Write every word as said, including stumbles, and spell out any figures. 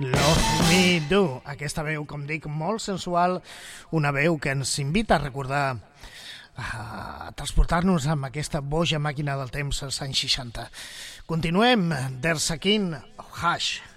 Love Me Do, aquesta veu, com dic, molt sensual, una veu que ens invita a recordar, a transportar-nos amb aquesta boja màquina del temps als anys seixanta. Continuem, There's a King of Hush.